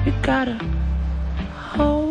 You gotta hold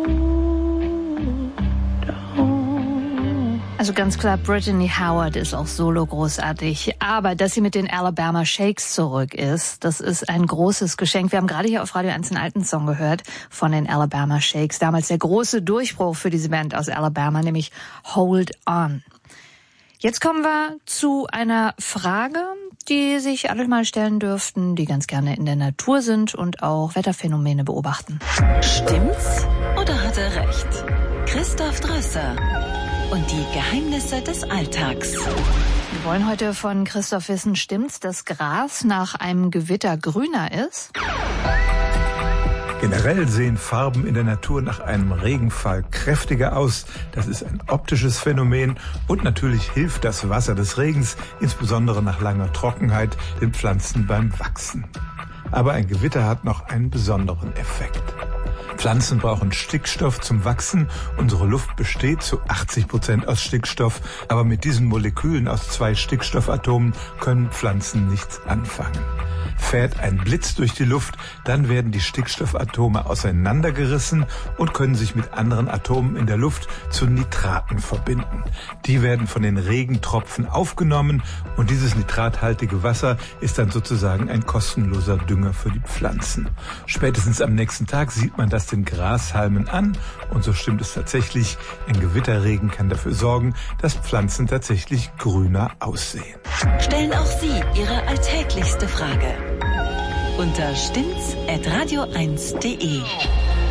on. Also ganz klar, Brittany Howard ist auch solo großartig. Aber dass sie mit den Alabama Shakes zurück ist, das ist ein großes Geschenk. Wir haben gerade hier auf Radio 1 einen alten Song gehört von den Alabama Shakes. Damals der große Durchbruch für diese Band aus Alabama, nämlich Hold On. Jetzt kommen wir zu einer Frage, die sich alle mal stellen dürften, die ganz gerne in der Natur sind und auch Wetterphänomene beobachten. Stimmt's oder hat er recht? Christoph Drösser und die Geheimnisse des Alltags. Wir wollen heute von Christoph wissen, stimmt's, dass Gras nach einem Gewitter grüner ist? Generell sehen Farben in der Natur nach einem Regenfall kräftiger aus. Das ist ein optisches Phänomen und natürlich hilft das Wasser des Regens, insbesondere nach langer Trockenheit, den Pflanzen beim Wachsen. Aber ein Gewitter hat noch einen besonderen Effekt. Pflanzen brauchen Stickstoff zum Wachsen. Unsere Luft besteht zu 80% aus Stickstoff, aber mit diesen Molekülen aus 2 Stickstoffatomen können Pflanzen nichts anfangen. Fährt ein Blitz durch die Luft, dann werden die Stickstoffatome auseinandergerissen und können sich mit anderen Atomen in der Luft zu Nitraten verbinden. Die werden von den Regentropfen aufgenommen und dieses nitrathaltige Wasser ist dann sozusagen ein kostenloser Dünger für die Pflanzen. Spätestens am nächsten Tag sieht man das den Grashalmen an und so stimmt es tatsächlich, ein Gewitterregen kann dafür sorgen, dass Pflanzen tatsächlich grüner aussehen. Stellen auch Sie Ihre alltäglichste Frage unter stimmt's@radio1.de.